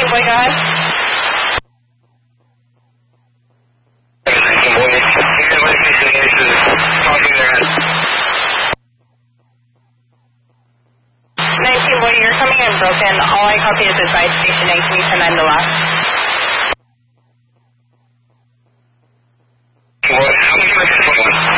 boy, go ahead. 19 boy, location is talking there. 19 boy, you're coming in broken. All I copy is advice station 8. Can you send 9 to left? Boy, how many are you